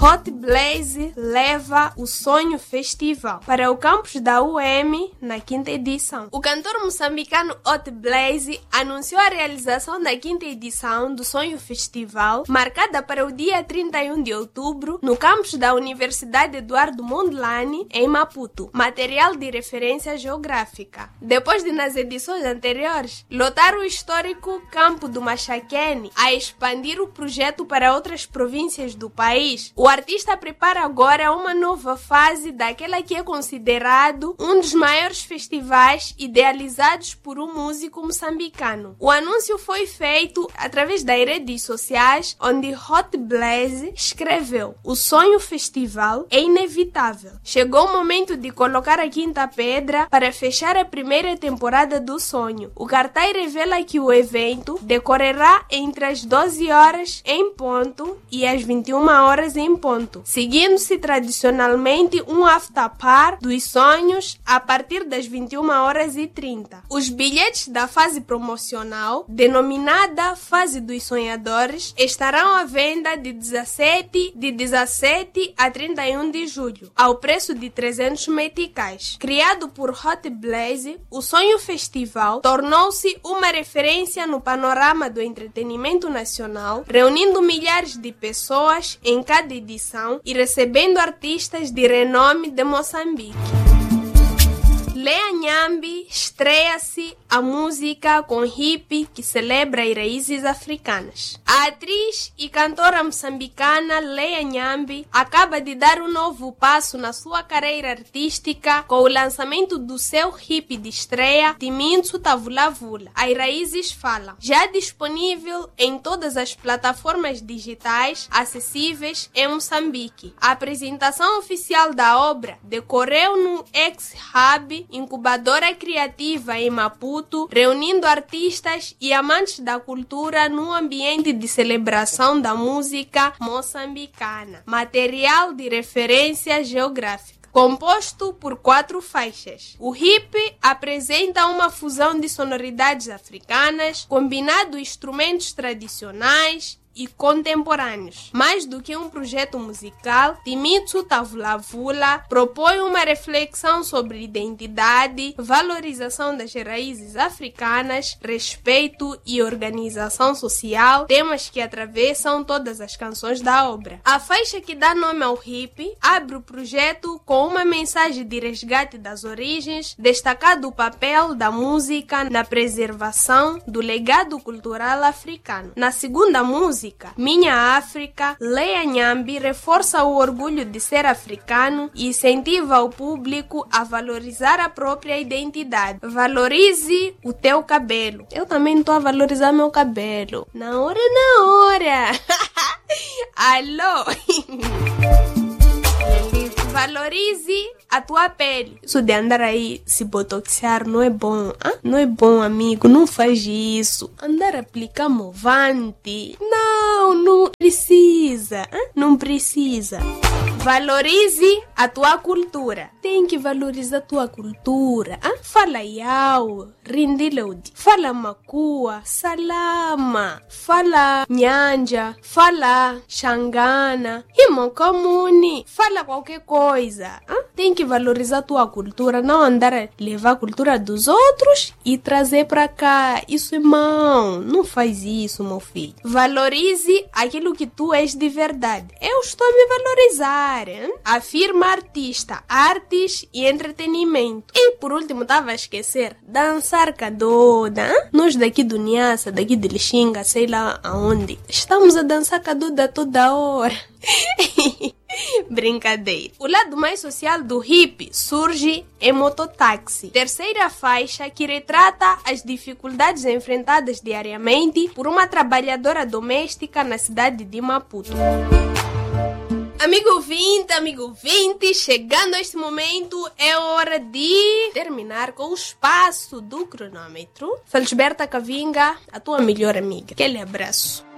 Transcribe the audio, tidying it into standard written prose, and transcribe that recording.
Hot Blaze leva o Sonho Festival para o campus da UEM na 5ª edição. O cantor moçambicano Hot Blaze anunciou a realização da 5ª edição do Sonho Festival, marcada para o dia 31 de outubro, no campus da Universidade Eduardo Mondlane, em Maputo, material de referência geográfica. Depois de, nas edições anteriores, lotar o histórico campo do Machaquene a expandir o projeto para outras províncias do país, o artista prepara agora uma nova fase daquela que é considerado um dos maiores festivais idealizados por um músico moçambicano. O anúncio foi feito através das redes sociais, onde Hot Blaze escreveu: "O Sonho Festival é inevitável. Chegou o momento de colocar a quinta pedra para fechar a primeira temporada do Sonho." O cartaz revela que o evento decorrerá entre as 12 horas em ponto e as 21 horas em ponto, seguindo-se tradicionalmente um after-par dos sonhos a partir das 21h30. Os bilhetes da fase promocional, denominada Fase dos Sonhadores, estarão à venda de 17 a 31 de julho, ao preço de 300 meticais. Criado por Hot Blaze, o Sonho Festival tornou-se uma referência no panorama do entretenimento nacional, reunindo milhares de pessoas em cada edição e recebendo artistas de renome de Moçambique. Lea Nyambi estreia-se a música com hip que celebra as raízes africanas. A atriz e cantora moçambicana Lea Nyambi acaba de dar um novo passo na sua carreira artística com o lançamento do seu hip de estreia, Timintsu Tavulavula, As Raízes Falam, já disponível em todas as plataformas digitais acessíveis em Moçambique. A apresentação oficial da obra decorreu no X-Hub, incubadora criativa em Maputo, reunindo artistas e amantes da cultura num ambiente de celebração da música moçambicana, material de referência geográfica. Composto por 4 faixas. O hip apresenta uma fusão de sonoridades africanas, combinando instrumentos tradicionais e contemporâneos. Mais do que um projeto musical, Timintsu Tavulavula propõe uma reflexão sobre identidade, valorização das raízes africanas, respeito e organização social, temas que atravessam todas as canções da obra. A faixa que dá nome ao hip abre o projeto com uma mensagem de resgate das origens, destacando o papel da música na preservação do legado cultural africano. Na segunda música, Minha África, Lea Nyambi reforça o orgulho de ser africano e incentiva o público a valorizar a própria identidade. Valorize o teu cabelo. Eu também estou a valorizar meu cabelo. Na hora. Alô? Valorize a tua pele. Isso de andar aí se botoxear não é bom. Não é bom, amigo. Não faz isso. Andar a aplicar movante. Não precisa. Não precisa. Valorize a tua cultura. Tem que valorizar a tua cultura. Fala Yao, Rindiloud. Fala Makua, Salama. Fala Nyanja. Fala Xangana. Imokamuni. Fala qualquer coisa. Tem que valorizar a tua cultura. Não andar a levar a cultura dos outros e trazer pra cá. Isso é mau. Não faz isso, meu filho. Valorize aquilo que tu és de verdade. Eu estou a me valorizar. Afirma artista, artes e entretenimento. E por último, estava a esquecer, dançar caduda. Nós daqui do Niassa, daqui de Lixinga, sei lá aonde, estamos a dançar caduda toda hora. Brincadeira. O lado mais social do hip surge em Mototáxi, terceira faixa que retrata as dificuldades enfrentadas diariamente por uma trabalhadora doméstica na cidade de Maputo. Amigo ouvinte, chegando a este momento, é hora de terminar com o espaço do cronômetro. Felisberta Cavinga, a tua melhor amiga. Aquele abraço.